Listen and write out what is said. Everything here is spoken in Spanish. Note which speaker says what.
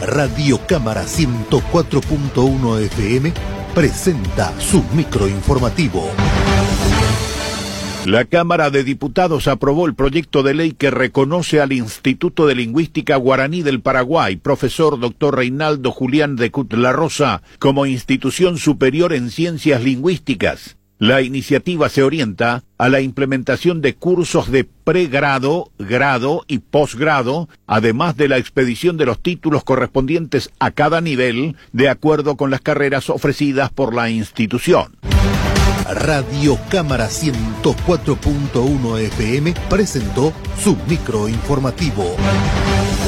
Speaker 1: Radio Cámara 104.1 FM presenta su microinformativo.
Speaker 2: La Cámara de Diputados aprobó el proyecto de ley que reconoce al Instituto de Lingüística Guaraní del Paraguay, profesor Dr. Reinaldo Julián de Cut La Rosa, como institución superior en ciencias lingüísticas. La iniciativa se orienta a la implementación de cursos de pregrado, grado y posgrado, además de la expedición de los títulos correspondientes a cada nivel, de acuerdo con las carreras ofrecidas por la institución.
Speaker 1: Radio Cámara 104.1 FM presentó su microinformativo.